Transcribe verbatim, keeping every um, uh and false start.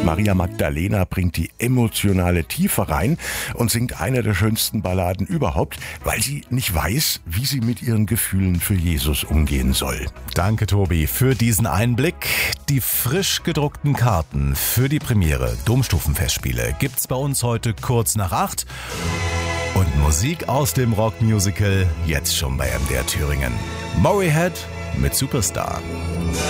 Maria Magdalena bringt die emotionale Tiefe rein und singt eine der schönsten Balladen überhaupt, weil sie nicht weiß, wie sie mit ihren Gefühlen für Jesus umgehen soll. Danke, Tobi, für diesen Einblick. Die frisch gedruckten Karten für die Premiere Domstufenfestspiele gibt's bei uns heute kurz nach acht. Und Musik aus dem Rockmusical jetzt schon bei M D R Thüringen. Moray Head mit Superstar.